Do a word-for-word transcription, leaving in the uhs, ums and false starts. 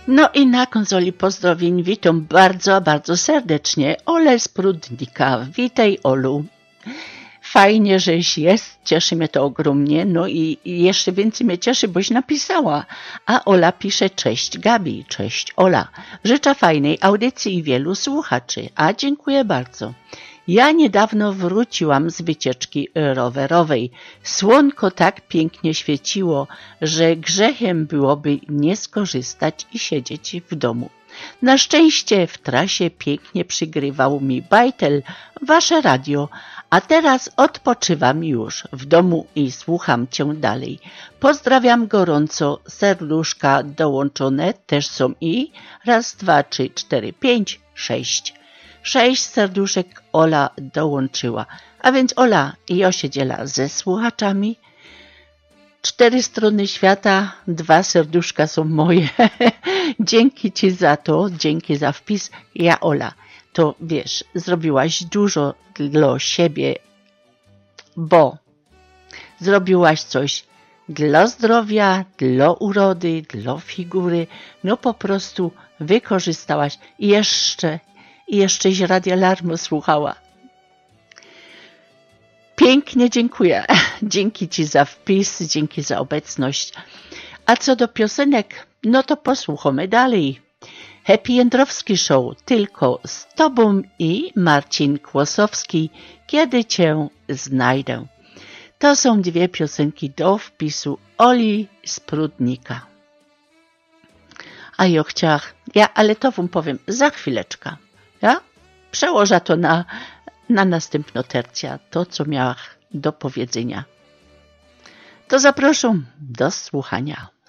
No i na konsoli pozdrowień witam bardzo, bardzo serdecznie Olę z Prudnika. Witaj, Olu. Fajnie, żeś jest, cieszy mnie to ogromnie, no i jeszcze więcej mnie cieszy, boś napisała. A Ola pisze: cześć Gabi, cześć Ola. Życzę fajnej audycji i wielu słuchaczy, a dziękuję bardzo. Ja niedawno wróciłam z wycieczki rowerowej. Słonko tak pięknie świeciło, że grzechem byłoby nie skorzystać i siedzieć w domu. Na szczęście w trasie pięknie przygrywał mi bajtel, wasze radio, a teraz odpoczywam już w domu i słucham cię dalej. Pozdrawiam gorąco, serduszka dołączone też są i raz, dwa, trzy, cztery, pięć, sześć. Sześć serduszek Ola dołączyła, a więc Ola i osiedziela ze słuchaczami. Cztery strony świata, dwa serduszka są moje. Dzięki ci za to, dzięki za wpis. Ja, Ola, to wiesz, zrobiłaś dużo dla siebie, bo zrobiłaś coś dla zdrowia, dla urody, dla figury. No po prostu wykorzystałaś i jeszcze, i jeszcze z Radia Larmo słuchała. Pięknie dziękuję. Dzięki ci za wpis, dzięki za obecność. A co do piosenek, no to posłuchamy dalej. Happy Jędrowski Show tylko z tobą i Marcin Kłosowski, kiedy cię znajdę. To są dwie piosenki do wpisu Oli z Prudnika. A ja chciałam, ja, ale to wam powiem za chwileczkę. Ja przełożę to na na następną tercja, to co miałam do powiedzenia. To zapraszam do słuchania.